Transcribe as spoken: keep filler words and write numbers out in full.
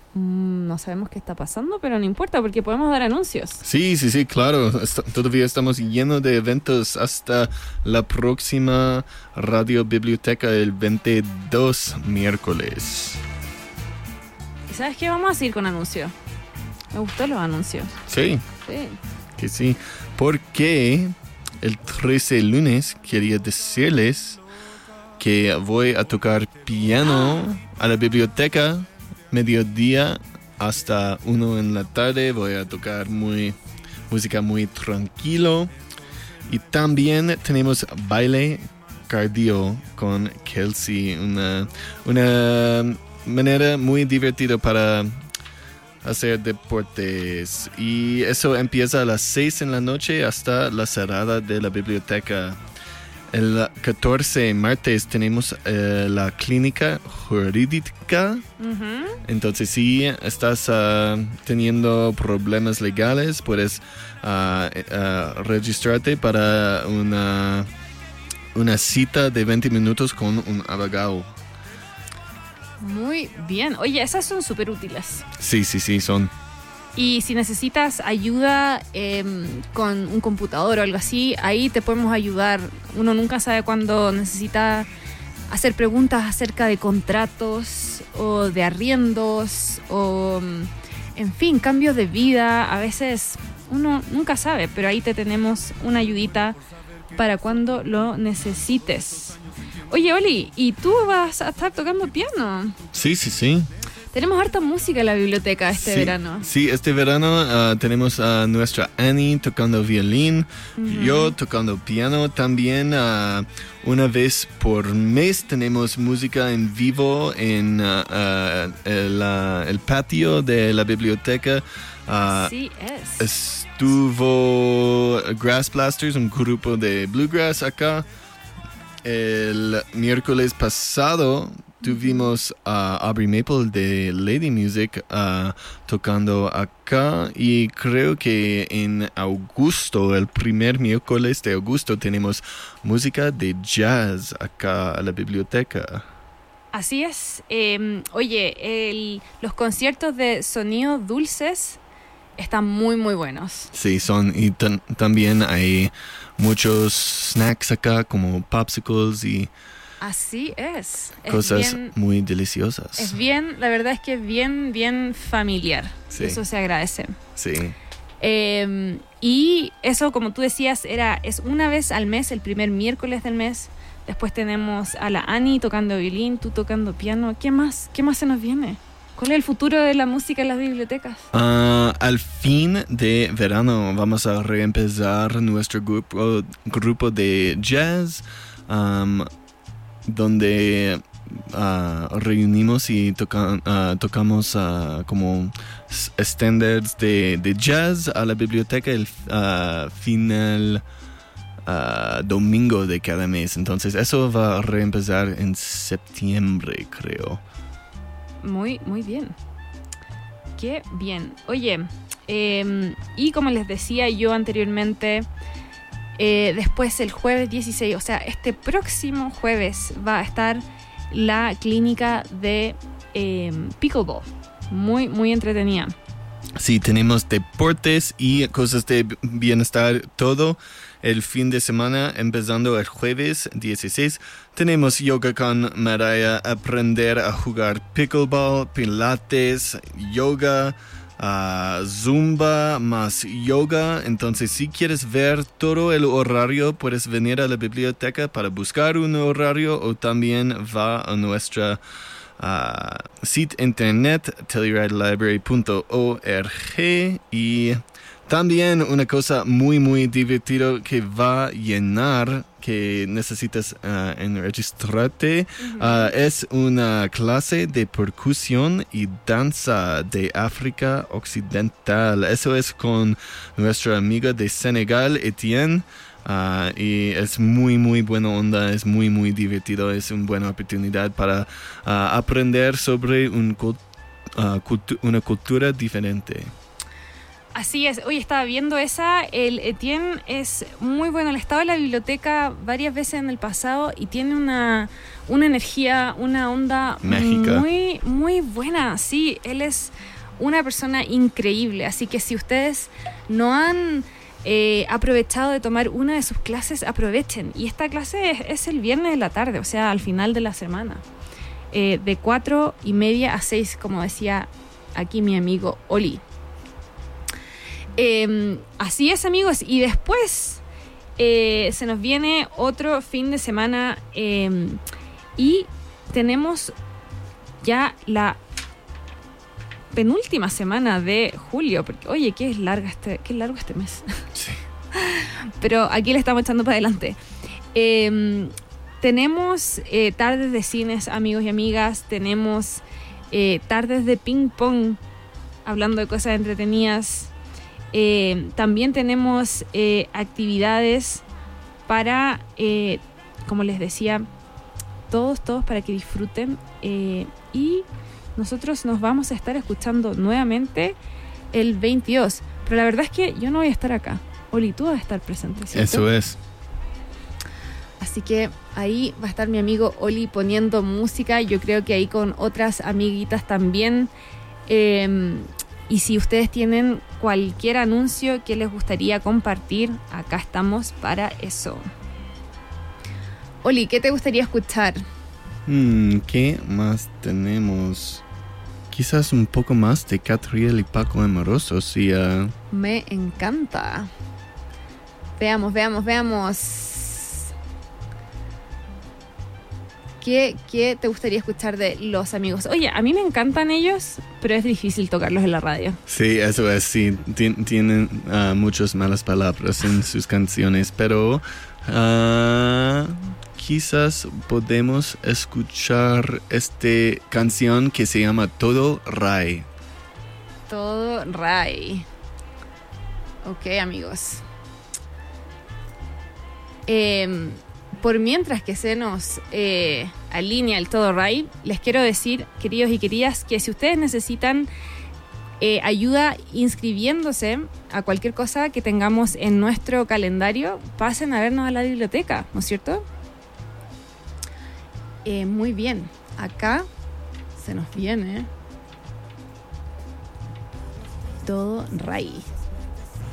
Mm, no sabemos qué está pasando, pero no importa porque podemos dar anuncios. Sí, sí, sí, claro. Est- todavía estamos llenos de eventos hasta la próxima Radio Biblioteca el veintidós miércoles. ¿Y sabes qué? Vamos a seguir con anuncios. Me gustó los anuncios. Sí, Sí. que sí. Porque el trece lunes quería decirles que voy a tocar piano a la biblioteca mediodía hasta uno en la tarde. Voy a tocar muy música muy tranquilo. Y también tenemos baile cardio con Kelsey. Una, una manera muy divertida para hacer deportes. Y eso empieza a las seis en la noche hasta la cerrada de la biblioteca. El catorce martes tenemos eh, la clínica jurídica. Uh-huh. Entonces, si estás uh, teniendo problemas legales, puedes uh, uh, registrarte para una, una cita de veinte minutos con un abogado. Muy bien. Oye, esas son súper útiles. Sí, sí, sí, son. Y si necesitas ayuda eh, con un computador o algo así, ahí te podemos ayudar. Uno nunca sabe cuándo necesita hacer preguntas acerca de contratos o de arriendos o, en fin, cambios de vida. A veces uno nunca sabe, pero ahí te tenemos una ayudita para cuando lo necesites. Oye, Oli, ¿y tú vas a estar tocando piano? Sí, sí, sí. Tenemos harta música en la biblioteca este sí, verano. Sí, este verano uh, tenemos a nuestra Annie tocando violín, uh-huh. yo tocando piano también. Uh, una vez por mes tenemos música en vivo en uh, uh, el, uh, el patio de la biblioteca. Uh, Así es. Estuvo Grass Blasters, un grupo de bluegrass acá. El miércoles pasado tuvimos a uh, Aubrey Maple de Lady Music uh, tocando acá, y creo que en agosto, el primer miércoles de agosto, tenemos música de jazz acá a la biblioteca. Así es. Eh, oye, el, los conciertos de sonido dulces están muy, muy buenos. Sí, son, y t- también hay muchos snacks acá como popsicles y así es. es cosas bien, muy deliciosas. Es bien, la verdad es que es bien, bien familiar. Sí. Eso se agradece. Sí. Eh, y eso, como tú decías, era es una vez al mes, el primer miércoles del mes. Después tenemos a la Annie tocando violín, tú tocando piano. ¿Qué más? ¿Qué más se nos viene? ¿Cuál es el futuro de la música en las bibliotecas? Uh, al fin de verano vamos a reempezar nuestro grupo, grupo de jazz, um, donde uh, reunimos y toca, uh, tocamos uh, como standards de, de jazz a la biblioteca el uh, final uh, domingo de cada mes. Entonces eso va a reempezar en septiembre, creo. Muy, muy bien. Qué bien. Oye, eh, y como les decía yo anteriormente, eh, después el jueves dieciséis, o sea, este próximo jueves va a estar la clínica de eh, pickleball. Muy, muy entretenida. Sí, tenemos deportes y cosas de bienestar todo el fin de semana, empezando el jueves dieciséis. Tenemos yoga con Mariah, aprender a jugar pickleball, pilates, yoga, uh, zumba, más yoga. Entonces, si quieres ver todo el horario, puedes venir a la biblioteca para buscar un horario, o también va a nuestra Uh, sitio internet telluride library punto org. Y también una cosa muy muy divertida que va a llenar, que necesitas uh, en registrarte, uh-huh. uh, es una clase de percusión y danza de África Occidental. Eso es con nuestra amiga de Senegal, Etienne. Uh, y es muy muy buena onda, es muy muy divertido, es una buena oportunidad para uh, aprender sobre un, uh, cultu- una cultura diferente. Así es, hoy estaba viendo esa, el Etienne es muy bueno, él ha estado en la biblioteca varias veces en el pasado y tiene una, una energía, una onda mágica, muy, muy buena, sí, él es una persona increíble, así que si ustedes no han eh, aprovechado de tomar una de sus clases, aprovechen, y esta clase es, es el viernes de la tarde, o sea, al final de la semana, eh, de cuatro y media a seis, como decía aquí mi amigo Oli. Eh, así es, amigos, y después eh, se nos viene otro fin de semana eh, y tenemos ya la penúltima semana de julio, porque oye, qué es larga este, qué largo este mes. Sí. Pero aquí le estamos echando para adelante. Eh, tenemos eh, tardes de cines, amigos y amigas, tenemos eh, tardes de ping pong, hablando de cosas entretenidas. Eh, también tenemos eh, actividades para, eh, como les decía, todos, todos para que disfruten. Eh, y nosotros nos vamos a estar escuchando nuevamente el veintidós. Pero la verdad es que yo no voy a estar acá. Oli, tú vas a estar presente, ¿cierto? Eso es. Así que ahí va a estar mi amigo Oli poniendo música. Yo creo que ahí con otras amiguitas también. Eh, y si ustedes tienen cualquier anuncio que les gustaría compartir, acá estamos para eso. Oli, ¿qué te gustaría escuchar? Hmm, ¿qué más tenemos? Quizás un poco más de Catriel y Paco Amoroso, sí. Uh... Me encanta. Veamos, veamos, veamos. ¿Qué, ¿Qué te gustaría escuchar de Los Amigos? Oye, a mí me encantan ellos, pero es difícil tocarlos en la radio. Sí, eso es, sí. Tien, tienen uh, muchas malas palabras en sus canciones, pero uh, quizás podemos escuchar esta canción que se llama Todo Ray. Todo Ray. Ok, amigos. Eh... Por mientras que se nos eh, alinea el Todo Ray, les quiero decir, queridos y queridas, que si ustedes necesitan eh, ayuda inscribiéndose a cualquier cosa que tengamos en nuestro calendario, pasen a vernos a la biblioteca, ¿no es cierto? Eh, muy bien, acá se nos viene Todo Ray.